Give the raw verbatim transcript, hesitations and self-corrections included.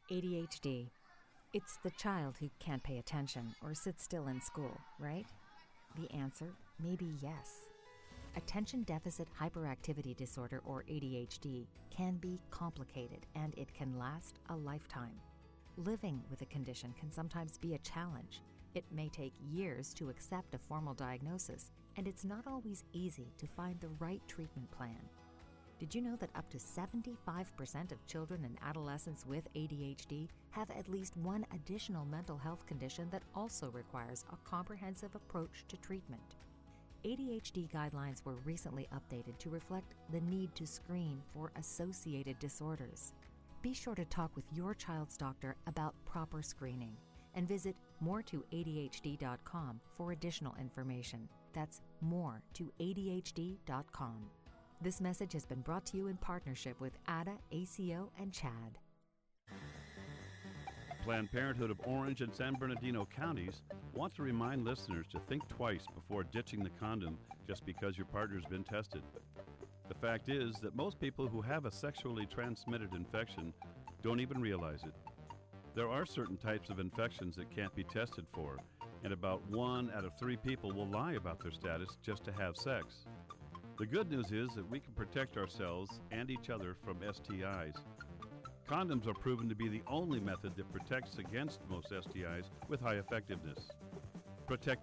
A D H D. It's the child who can't pay attention or sit still in school, right? The answer may be yes. Attention Deficit Hyperactivity Disorder, or A D H D, can be complicated and it can last a lifetime. Living with a condition can sometimes be a challenge. It may take years to accept a formal diagnosis, and it's not always easy to find the right treatment plan. Did you know that up to seventy-five percent of children and adolescents with A D H D have at least one additional mental health condition that also requires a comprehensive approach to treatment? A D H D guidelines were recently updated to reflect the need to screen for associated disorders. Be sure to talk with your child's doctor about proper screening and visit more to A D H D dot com for additional information. That's more to A D H D dot com. This message has been brought to you in partnership with A D A, A C O, and CHAD. Planned Parenthood of Orange and San Bernardino counties wants to remind listeners to think twice before ditching the condom just because your partner's been tested. The fact is that most people who have a sexually transmitted infection don't even realize it. There are certain types of infections that can't be tested for, and about one out of three people will lie about their status just to have sex. The good news is that we can protect ourselves and each other from S T Is. Condoms are proven to be the only method that protects against most S T Is with high effectiveness. Protect